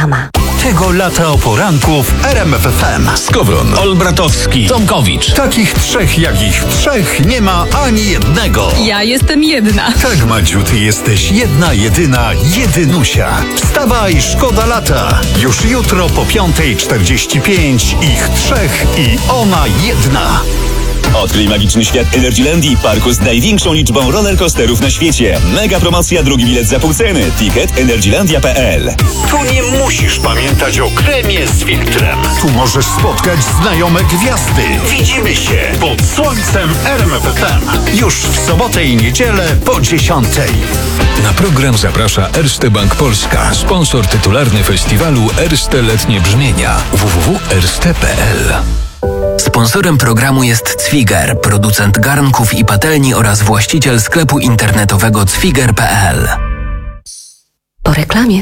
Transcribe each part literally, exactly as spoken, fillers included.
Reklama. Tego lata o poranku w R M F F M. Skowron, Olbratowski, Tomkowicz. Takich trzech jak ich trzech nie ma ani jednego. Ja jestem jedna. Tak, Madziu, ty jesteś jedna, jedyna, jedynusia. Wstawaj, szkoda lata. Już jutro po piątej czterdzieści pięć ich trzech i ona jedna. Odkryj magiczny świat Energylandii, parku z największą liczbą rollercoasterów na świecie. Mega promocja, drugi bilet za pół ceny. Ticket energylandia kropka p l. Tu nie musisz pamiętać o kremie z filtrem. Tu możesz spotkać znajome gwiazdy. Widzimy się pod słońcem R M F F M. Już w sobotę i niedzielę po dziesiątej. Na program zaprasza Erste Bank Polska, sponsor tytularny festiwalu Erste Letnie Brzmienia. w w w kropka erste kropka p l. Sponsorem programu jest Cwiger, producent garnków i patelni oraz właściciel sklepu internetowego cwiger kropka p l. Po reklamie.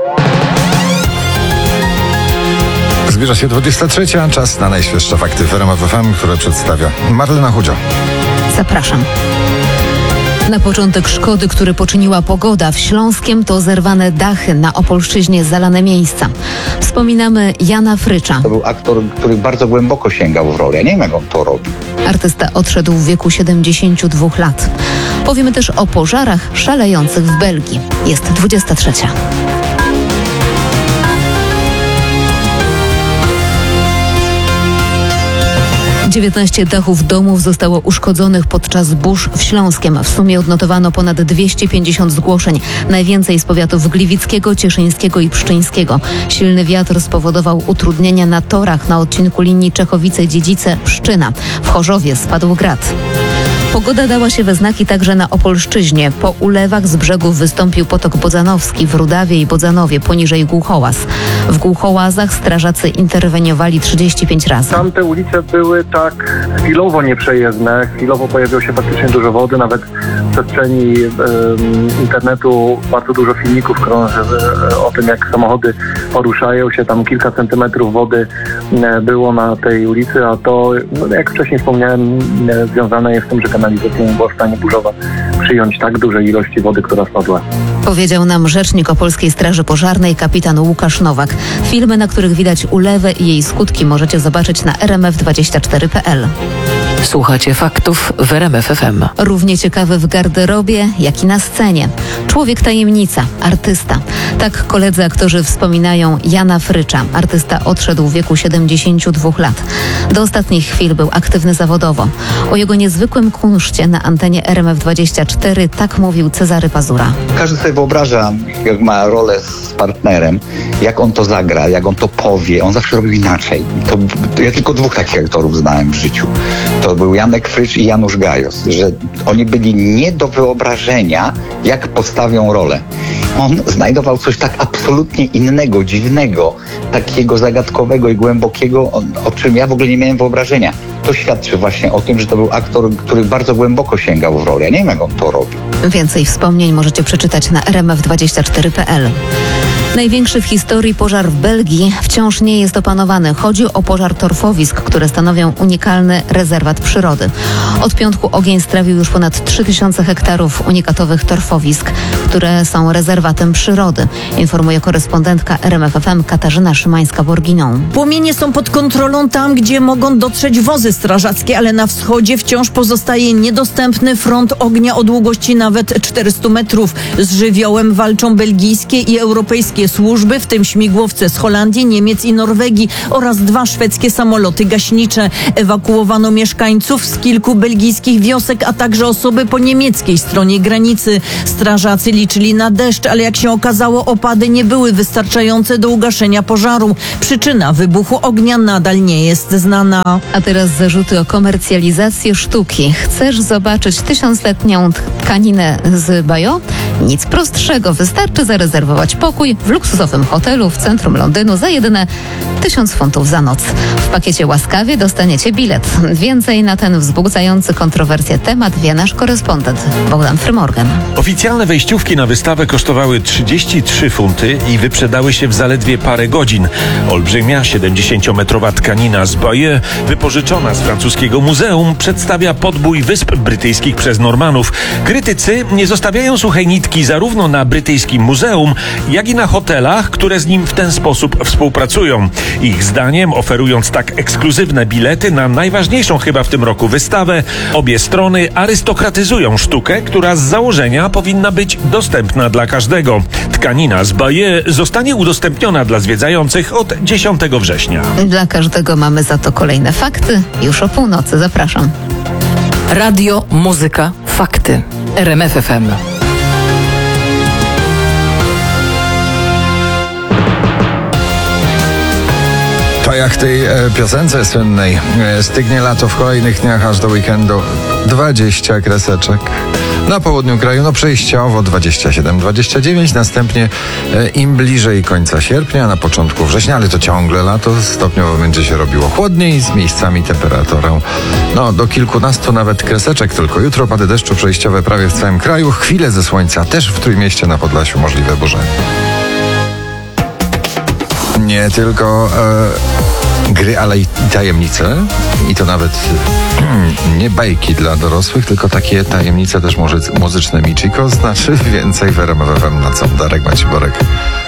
Zbliża się dwudziesta trzecia, czas na najświeższe fakty w R M F F M, które przedstawia Marlena Chudzio. Zapraszam. Na początek szkody, które poczyniła pogoda w Śląskiem, to zerwane dachy, na Opolszczyźnie zalane miejsca. Wspominamy Jana Frycza. To był aktor, który bardzo głęboko sięgał w rolę. Ja nie wiem, jak on to robi. Artysta odszedł w wieku siedemdziesięciu dwóch lat. Powiemy też o pożarach szalejących w Belgii. Jest dwudziesta trzecia. dziewiętnaście dachów domów zostało uszkodzonych podczas burz w Śląskiem. W sumie odnotowano ponad dwieście pięćdziesiąt zgłoszeń. Najwięcej z powiatów gliwickiego, cieszyńskiego i pszczyńskiego. Silny wiatr spowodował utrudnienia na torach na odcinku linii Czechowice-Dziedzice-Pszczyna. W Chorzowie spadł grad. Pogoda dała się we znaki także na Opolszczyźnie. Po ulewach z brzegów wystąpił potok bodzanowski w Rudawie i Bodzanowie, poniżej Głuchołaz. W Głuchołazach strażacy interweniowali trzydzieści pięć razy. Tamte ulice były tak chwilowo nieprzejezdne, chwilowo pojawiło się faktycznie dużo wody, nawet w przestrzeni um, internetu bardzo dużo filmików krąży o tym, jak samochody poruszają się, tam kilka centymetrów wody było na tej ulicy, a to, no, jak wcześniej wspomniałem, związane jest z tym, że kanalizacja nie była w stanie burzowa przyjąć tak dużej ilości wody, która spadła. Powiedział nam rzecznik Opolskiej Straży Pożarnej kapitan Łukasz Nowak. Filmy, na których widać ulewę i jej skutki, możecie zobaczyć na r m f dwadzieścia cztery kropka p l. Słuchacie faktów w R M F F M. Równie ciekawy w garderobie, jak i na scenie. Człowiek tajemnica, artysta. Tak koledzy aktorzy wspominają Jana Frycza. Artysta odszedł w wieku siedemdziesięciu dwóch lat. Do ostatnich chwil był aktywny zawodowo. O jego niezwykłym kunszcie na antenie R M F dwadzieścia cztery tak mówił Cezary Pazura. Każdy sobie wyobraża, jak ma rolę z partnerem, jak on to zagra, jak on to powie. On zawsze robił inaczej. To, to ja tylko dwóch takich aktorów znałem w życiu. To był Janek Frycz i Janusz Gajos, że oni byli nie do wyobrażenia, jak postawią rolę. On znajdował coś tak absolutnie innego, dziwnego, takiego zagadkowego i głębokiego, o, o czym ja w ogóle nie miałem wyobrażenia. To świadczy właśnie o tym, że to był aktor, który bardzo głęboko sięgał w rolę. Ja nie wiem, jak on to robi. Więcej wspomnień możecie przeczytać na r m f dwadzieścia cztery kropka p l. Największy w historii pożar w Belgii wciąż nie jest opanowany. Chodzi o pożar torfowisk, które stanowią unikalny rezerwat przyrody. Od piątku ogień strawił już ponad trzy tysiące hektarów unikatowych torfowisk, które są rezerwatem przyrody, informuje korespondentka R M F F M Katarzyna Szymańska-Borginą. Płomienie są pod kontrolą tam, gdzie mogą dotrzeć wozy strażackie, ale na wschodzie wciąż pozostaje niedostępny front ognia o długości nawet czterystu metrów. Z żywiołem walczą belgijskie i europejskie służby, w tym śmigłowce z Holandii, Niemiec i Norwegii oraz dwa szwedzkie samoloty gaśnicze. Ewakuowano mieszkańców z kilku belgijskich wiosek, a także osoby po niemieckiej stronie granicy. Strażacy liczyli na deszcz, ale jak się okazało, opady nie były wystarczające do ugaszenia pożaru. Przyczyna wybuchu ognia nadal nie jest znana. A teraz zarzuty o komercjalizację sztuki. Chcesz zobaczyć tysiącletnią tkaninę z Bajo? Nic prostszego. Wystarczy zarezerwować pokój w luksusowym hotelu w centrum Londynu za jedyne tysiąc funtów za noc. W pakiecie łaskawie dostaniecie bilet. Więcej na ten wzbudzający kontrowersje temat wie nasz korespondent Bogdan Frymorgan. Oficjalne wejściówki na wystawę kosztowały trzydzieści trzy funty i wyprzedały się w zaledwie parę godzin. Olbrzymia siedemdziesięciometrowa tkanina z Bayeux, wypożyczona z francuskiego muzeum, przedstawia podbój Wysp Brytyjskich przez Normanów. Krytycy nie zostawiają suchej nitki zarówno na brytyjskim muzeum, jak i na hotelach, które z nim w ten sposób współpracują. Ich zdaniem, oferując tak ekskluzywne bilety na najważniejszą chyba w tym roku wystawę, obie strony arystokratyzują sztukę, która z założenia powinna być dostępna dla każdego. Tkanina z Bayeux zostanie udostępniona dla zwiedzających od dziesiątego września. Dla każdego mamy za to kolejne fakty. Już o północy zapraszam. Radio, muzyka, fakty. R M F F M. To jak w tej e, piosence słynnej. E, stygnie lato w kolejnych dniach aż do weekendu. dwadzieścia kreseczek. Na południu kraju, no przejściowo dwadzieścia siedem dwadzieścia dziewięć. Następnie e, im bliżej końca sierpnia, na początku września, ale to ciągle lato. Stopniowo będzie się robiło chłodniej, z miejscami temperaturą no do kilkunastu nawet kreseczek. Tylko jutro opady deszczu przejściowe prawie w całym kraju. Chwile ze słońca też w Trójmieście, na Podlasiu możliwe burze. Nie tylko e, gry, ale i tajemnice. I to nawet e, nie bajki dla dorosłych, tylko takie tajemnice też muzy- muzyczne Michiko. Znaczy więcej w R M F F M na co? Darek Maciborek.